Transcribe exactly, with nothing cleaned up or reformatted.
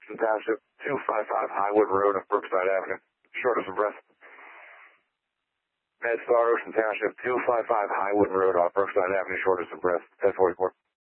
Ocean Township, two five five Highwood Road off Brookside Avenue, shortest of breath. MedStar, Ocean Township, two five five Highwood Road off Brookside Avenue, shortest of breath, ten forty-four.